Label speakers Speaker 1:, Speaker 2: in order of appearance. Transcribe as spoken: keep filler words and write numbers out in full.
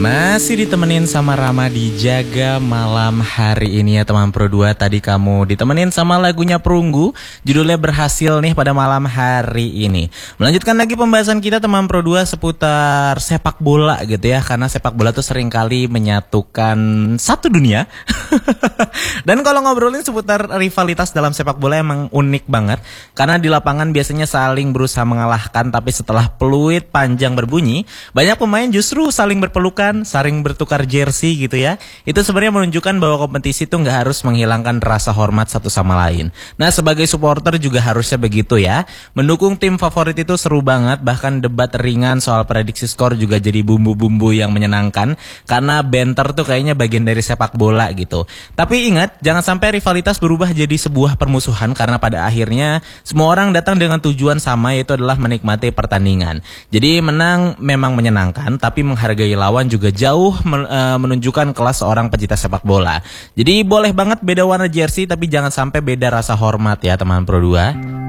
Speaker 1: Masih ditemenin sama Rama di Jaga Malam hari ini ya teman Pro dua. Tadi kamu ditemenin sama lagunya Perunggu, judulnya Berhasil nih pada malam hari ini. Melanjutkan lagi pembahasan kita teman Pro dua seputar sepak bola gitu ya. Karena sepak bola tuh seringkali menyatukan satu dunia. Dan kalau ngobrolin seputar rivalitas dalam sepak bola emang unik banget. Karena di lapangan biasanya saling berusaha mengalahkan, tapi setelah peluit panjang berbunyi, banyak pemain justru saling berpelukan, saling bertukar jersey gitu ya. Itu sebenarnya menunjukkan bahwa kompetisi itu nggak harus menghilangkan rasa hormat satu sama lain. Nah, sebagai supporter juga harusnya begitu ya. Mendukung tim favorit itu seru banget, bahkan debat ringan soal prediksi skor juga jadi bumbu-bumbu yang menyenangkan. Karena banter tuh kayaknya bagian dari sepak bola gitu. Tapi ingat, jangan sampai rivalitas berubah jadi sebuah permusuhan, karena pada akhirnya semua orang datang dengan tujuan sama, yaitu adalah menikmati pertandingan. Jadi menang memang menyenangkan, tapi menghargai lawan juga jauh menunjukkan kelas seorang pecinta sepak bola. Jadi boleh banget beda warna jersey, tapi jangan sampai beda rasa hormat ya teman Pro dua.